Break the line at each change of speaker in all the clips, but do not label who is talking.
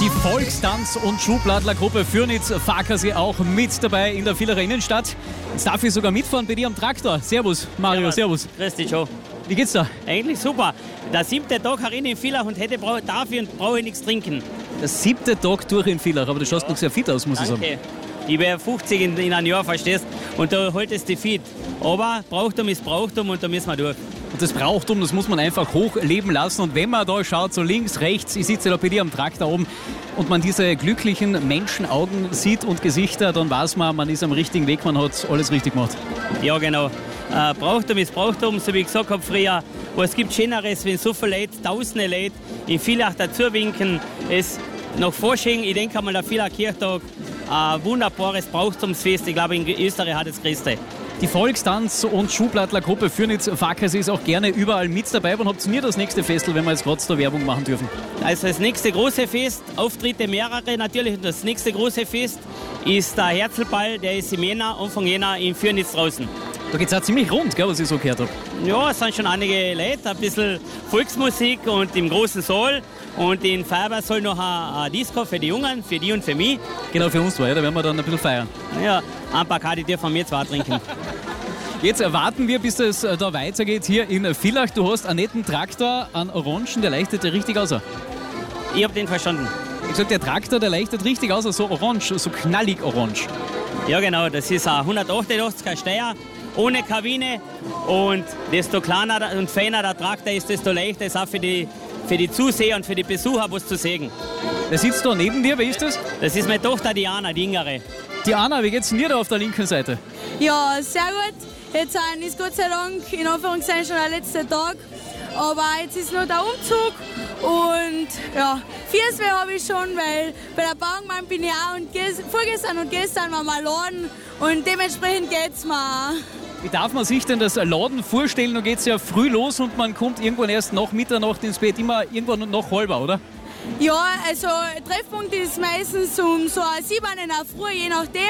Die Volkstanz- und Schubladler-Gruppe Fürnitz Farkasee auch mit dabei in der Villacher Innenstadt. Jetzt darf ich sogar mitfahren bei dir am Traktor. Servus, Mario, servus.
Grüß dich, Joe.
Wie geht's da?
Eigentlich super. Der 7. Tag herin in Villach und darf ich und brauche ich nichts trinken.
Der 7. Tag durch in Villach, aber du schaust noch sehr fit aus, muss ich sagen.
Danke. Ich wäre 50 in einem Jahr, verstehst du? Und da haltest du fit. Aber Brauchtum ist Brauchtum und da müssen wir durch.
Und das Brauchtum, das muss man einfach hochleben lassen. Und wenn man da schaut, so links, rechts, ich sitze da bei dir am Traktor oben und man diese glücklichen Menschenaugen sieht und Gesichter, dann weiß man, man ist am richtigen Weg, man hat alles richtig gemacht.
Ja, genau. Brauchtum ist Brauchtum, so wie ich gesagt habe früher. Was gibt Schöneres, wenn so viele Leute, tausende Leute in Villach dazu winken. Es nach Fasching, ich denke mal, der Villacher Kirchtag, ein wunderbares Brauchtumsfest. Ich glaube, in Österreich hat es größte.
Die Volkstanz- und Schubladler-Gruppe Fürnitz Farkasee ist auch gerne überall mit dabei. Wann habt ihr das nächste Festel, wenn wir jetzt gerade da Werbung machen dürfen?
Also das nächste große Fest, Auftritte mehrere natürlich. Und das nächste große Fest ist der Herzlball, der ist im Jänner, Anfang Jänner in Fürnitz draußen.
Da geht es auch ziemlich rund, gell, was ich so gehört habe.
Ja, es sind schon einige Leute, ein bisschen Volksmusik und im großen Saal. Und in Feuerwehr soll noch ein Disco für die Jungen, für die und für mich.
Genau, für uns zwei, da werden wir dann ein bisschen feiern.
Ja, ein paar Kadi dürfen wir zwei trinken.
Jetzt warten wir, bis es da weitergeht hier in Villach. Du hast einen netten Traktor, einen Orangen, der leuchtet richtig aus.
Ich habe den verstanden.
Ich gesagt, der Traktor, der leuchtet richtig aus, so orange, so knallig orange.
Ja genau, das ist ein 188er Steyr ohne Kabine. Und desto kleiner und feiner der Traktor ist, desto leichter ist auch für die Zuseher und für die Besucher was zu sehen.
Wer sitzt da neben dir? Wer ist das?
Das ist meine Tochter Diana, die Jüngere.
Diana, wie geht's denn dir da auf der linken Seite?
Ja, sehr gut. Jetzt ist Gott sei Dank in Anführungszeichen schon der letzte Tag. Aber jetzt ist noch der Umzug. Und ja, Viersweh habe ich schon, weil bei der Bauernmann bin ich auch. Und vorgestern und gestern waren wir laden. Und dementsprechend geht's mir auch.
Wie darf man sich denn das Laden vorstellen? Da geht es ja früh los und man kommt irgendwann erst nach Mitternacht ins Bett, immer irgendwann noch halber, oder?
Ja, also Treffpunkt ist meistens um so 7 in der Früh, je nachdem.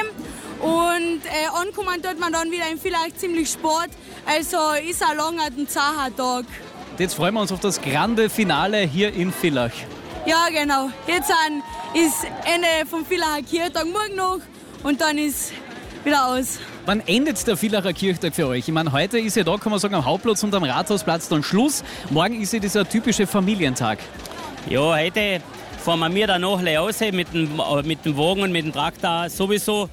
Und ankommen tut man dann wieder in Villach ziemlich spät. Also ist ein langer und zacher Tag.
Jetzt freuen wir uns auf das grande Finale hier in Villach.
Ja, genau. Jetzt ist Ende vom Villacher Kirchtag morgen noch und dann ist wieder aus.
Wann endet der Villacher Kirchtag für euch? Ich meine, heute ist ja da, kann man sagen, am Hauptplatz und am Rathausplatz dann Schluss. Morgen ist ja dieser typische Familientag.
Ja, heute fahren wir danach raus mit dem Wagen und mit dem Traktor sowieso.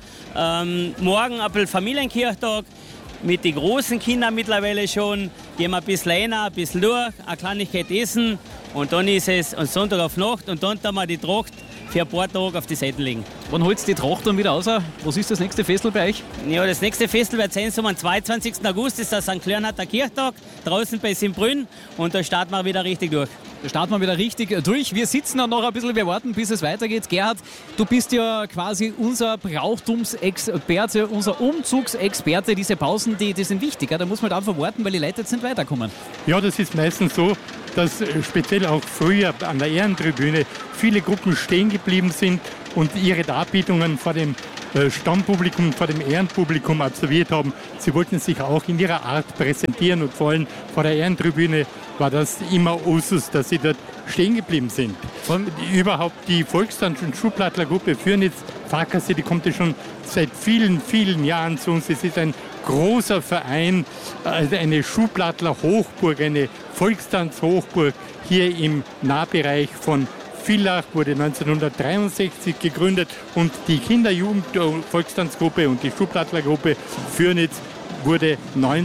Morgen ein bisschen Familienkirchtag mit den großen Kindern mittlerweile schon. Gehen wir ein bisschen rein, ein bisschen durch, eine Kleinigkeit essen und dann ist es Sonntag auf Nacht und dann tun wir die Tracht für ein paar Tage auf die Seite legen.
Wann holst du die Tracht dann wieder raus? Was ist das nächste Festel bei euch?
Ja, das nächste Festel wird sein, am 22. August ist der St. Klernharter Kirchtag, draußen bei Simbrünn und da starten wir wieder richtig durch.
Da starten wir wieder richtig durch. Wir sitzen dann noch ein bisschen, wir warten, bis es weitergeht. Gerhard, du bist ja quasi unser Brauchtumsexperte, unser Umzugsexperte. Diese Pausen, die sind wichtig. Da muss man halt einfach warten, weil die Leute jetzt nicht weiterkommen.
Ja, das ist meistens so, dass speziell auch früher an der Ehrentribüne viele Gruppen stehen geblieben sind und ihre Darbietungen vor dem Stammpublikum, vor dem Ehrenpublikum absolviert haben. Sie wollten sich auch in ihrer Art präsentieren und vor allem vor der Ehrentribüne war das immer Usus, dass sie dort stehen geblieben sind. Und überhaupt die Volkstanz- und Schubladler-Gruppe Fürnitz Farkasee, die kommt ja schon seit vielen, vielen Jahren zu uns. Es ist ein großer Verein, eine Schubladler-Hochburg, eine Volkstanz-Hochburg hier im Nahbereich von Villach, wurde 1963 gegründet und die Kinder-Jugend-Volkstanzgruppe und die Schubladler-Gruppe Fürnitz wurde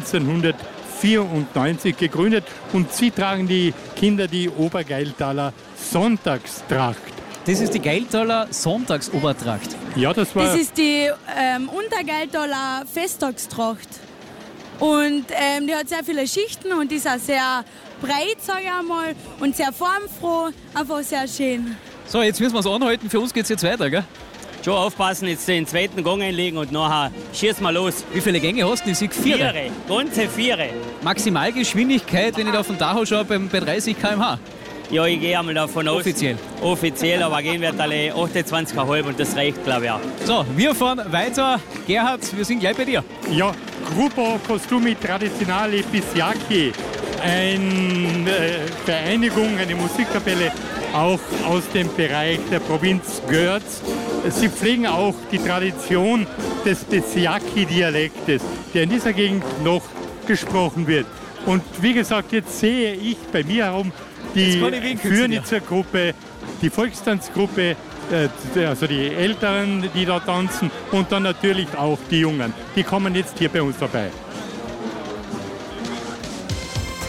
1994 gegründet und sie tragen die Kinder die Obergeiltaler Sonntagstracht.
Das ist die Geiltaler Sonntagsobertracht.
Ja, das
ist die Untergeiltaler Festtagstracht. Und die hat sehr viele Schichten und ist auch sehr breit, sage ich einmal, und sehr formfroh, einfach sehr schön.
So, jetzt müssen wir es anhalten. Für uns geht es jetzt weiter, gell?
Schon aufpassen, jetzt den zweiten Gang einlegen und nachher schießen wir los.
Wie viele Gänge hast du? Ich sehe 4.
Ganze 4.
Maximalgeschwindigkeit, wenn ich da auf den Tacho schaue, bei 30 km/h.
Ja, ich gehe einmal davon aus.
Offiziell,
aber gehen wir alle 28,5 und das reicht, glaube ich auch.
So, wir fahren weiter. Gerhard, wir sind gleich bei dir.
Ja, Gruppo Costumi Tradizionali Pisciacchi, eine Vereinigung, eine Musikkapelle auch aus dem Bereich der Provinz Görz. Sie pflegen auch die Tradition des Besiaki-Dialektes, der in dieser Gegend noch gesprochen wird. Und wie gesagt, jetzt sehe ich bei mir herum die Fürnitzer Gruppe, die Volkstanzgruppe, also die Älteren, die da tanzen und dann natürlich auch die Jungen. Die kommen jetzt hier bei uns vorbei.